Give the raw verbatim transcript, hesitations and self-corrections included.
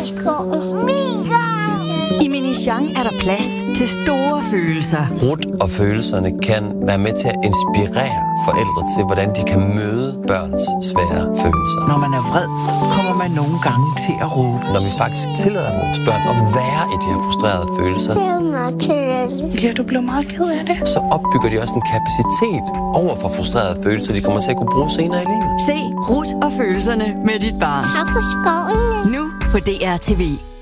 skoven. Mega! I Minichang er der plads til store følelser. Rut og følelserne kan være med til at inspirere forældre til, hvordan de kan møde børns svære følelser. Når man er vred, kommer man nogle gange til at råbe. Når vi faktisk tillader vores børn at være i de her frustrerede følelser, Det er meget kedeligt. Ja, du blev meget ked af det. så opbygger de også en kapacitet over for frustrerede følelser, de kommer til at kunne bruge senere i livet. Se Rut og følelserne med dit barn. Tak for skoven. Nu på D R T V.